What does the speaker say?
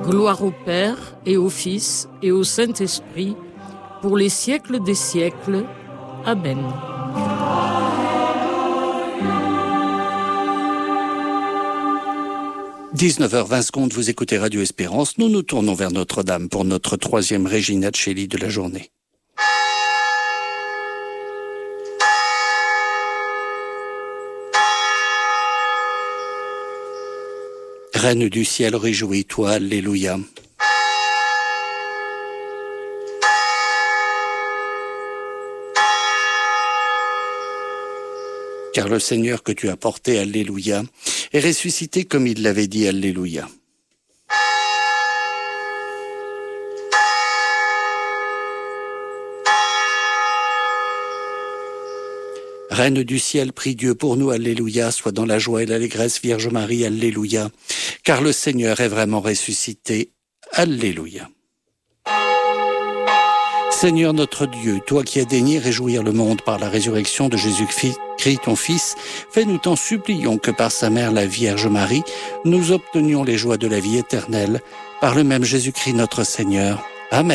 Gloire au Père et au Fils et au Saint-Esprit, pour les siècles des siècles. Amen. « 19h20, vous écoutez Radio Espérance. Nous nous tournons vers Notre-Dame pour notre troisième Regina Coeli de la journée. Reine du ciel, réjouis-toi, Alléluia. Car le Seigneur que tu as porté, Alléluia, est ressuscité comme il l'avait dit, Alléluia. Reine du ciel, prie Dieu pour nous, Alléluia, sois dans la joie et l'allégresse, Vierge Marie, Alléluia, car le Seigneur est vraiment ressuscité, Alléluia. Seigneur notre Dieu, toi qui as daigné réjouir le monde par la résurrection de Jésus-Christ, ton Fils, fais-nous t'en supplions que par sa mère, la Vierge Marie, nous obtenions les joies de la vie éternelle, par le même Jésus-Christ notre Seigneur. Amen.